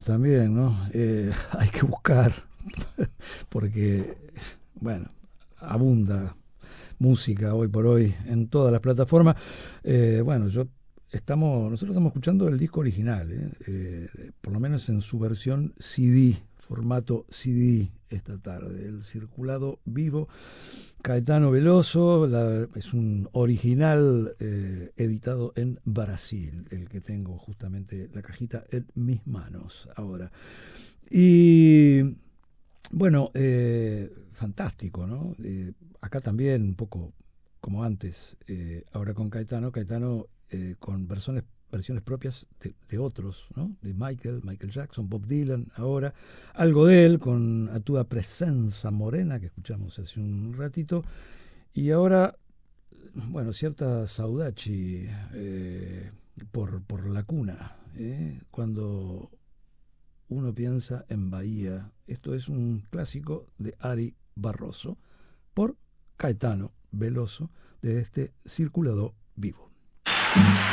también, ¿no? Hay que buscar, porque, bueno, abunda música hoy por hoy en todas las plataformas. Bueno, nosotros estamos escuchando el disco original, por lo menos en su versión CD, formato CD esta tarde, el Circulado Vivo. Caetano Veloso, es un original editado en Brasil, el que tengo justamente la cajita en mis manos ahora. Y bueno, fantástico, ¿no? Acá también un poco como antes, ahora con Caetano con versiones propias de otros, ¿no? De Michael Jackson, Bob Dylan, ahora algo de él con A Tua Presenza Morena, que escuchamos hace un ratito, y ahora, bueno, cierta Saudachi por la cuna, cuando uno piensa en Bahía. Esto es un clásico de Ari Barroso por Caetano Veloso de este Circulado Vivo.